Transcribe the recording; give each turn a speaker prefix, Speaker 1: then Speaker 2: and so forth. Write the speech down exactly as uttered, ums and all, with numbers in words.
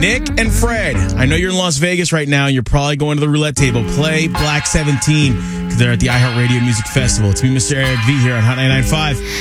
Speaker 1: Nick and Fred, I know you're in Las Vegas right now, and you're probably going to the roulette table. Play Black seventeen because they're at the iHeartRadio Music Festival. It's me, Mister Eric V, here on Hot ninety-nine point five.